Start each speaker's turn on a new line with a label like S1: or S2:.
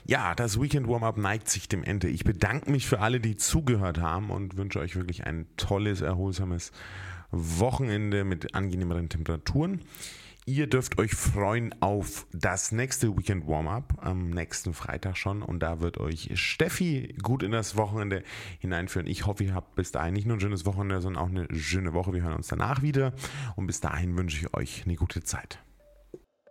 S1: Ja, das Weekend Warm-Up neigt sich dem Ende. Ich bedanke mich für alle, die zugehört haben und wünsche euch wirklich ein tolles, erholsames Wochenende mit angenehmeren Temperaturen. Ihr dürft euch freuen auf das nächste Weekend Warm-Up am nächsten Freitag schon und da wird euch Steffi gut in das Wochenende hineinführen. Ich hoffe, ihr habt bis dahin nicht nur ein schönes Wochenende, sondern auch eine schöne Woche. Wir hören uns danach wieder und bis dahin wünsche ich euch eine gute Zeit.